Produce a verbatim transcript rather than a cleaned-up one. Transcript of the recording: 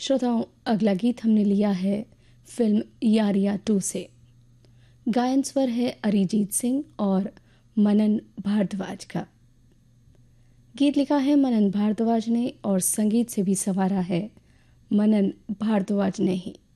श्रोताओं, अगला गीत हमने लिया है फिल्म यारिया टू से। गायन स्वर है अरिजीत सिंह और मनन भारद्वाज का। गीत लिखा है मनन भारद्वाज ने और संगीत से भी संवारा है मनन भारद्वाज ने ही।